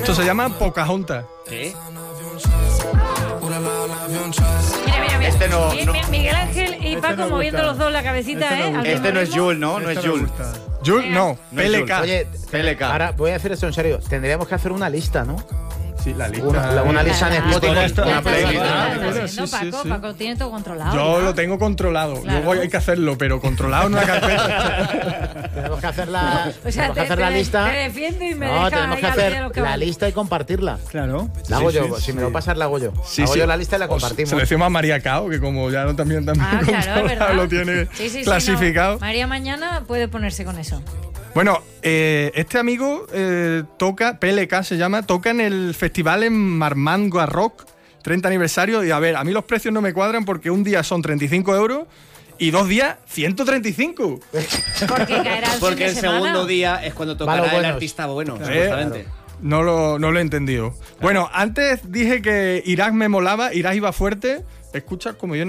Esto se llama Pocahontas. ¿Qué? Mira. Este no- Miguel Ángel y Paco me moviendo gusta. los dos la cabecita, Este me gusta. al Este mismo no es ritmo. Jules, ¿no? No es Esto me Jules. gusta. Jules, no, No es PLK. Oye, PLK. ahora voy a decir esto en serio. Tendríamos que hacer una lista, ¿no? Sí, la lista. Una lista en Spotify. Una Ya está playlist, haciendo, sí, Paco, sí. Paco tiene todo controlado. Yo ya. lo tengo controlado. Claro. Luego hay que hacerlo, pero controlado en una carpeta. Tenemos que hacer la, O sea, tenemos que hacer la lista. Te defiendo y me No, dejas tenemos ahí que al pie de hacer los la caballos. lista y compartirla. Claro. La hago Sí, yo, sí, si me sí. lo pasas la hago yo. Sí, hago sí. yo la lista y la Os compartimos. Selecciono a María Cao, que como ya no, también Ah, claro, es verdad. lo tiene Sí, clasificado. no. María mañana puede ponerse con eso. Bueno, este amigo toca, PLK se llama, toca en el festival en Marmande Rock, 30 aniversario. Y a ver, a mí los precios no me cuadran porque un día son 35 euros y 2 días 135. Porque caerá el Porque fin el de semana. segundo día es cuando tocará los el buenos. artista bueno, supuestamente. No lo he entendido. Bueno, antes dije que Irak me molaba, Irak iba fuerte. Escucha como yo